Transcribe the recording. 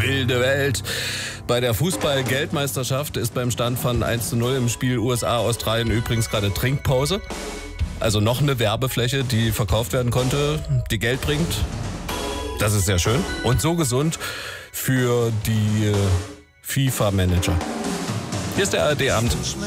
wilde Welt. Bei der Fußball-Geldmeisterschaft ist beim Stand von 1:0 im Spiel USA-Australien übrigens gerade Trinkpause. Also noch eine Werbefläche, die verkauft werden konnte, die Geld bringt. Das ist sehr schön und so gesund für die FIFA-Manager. Hier ist der ARD-Abend.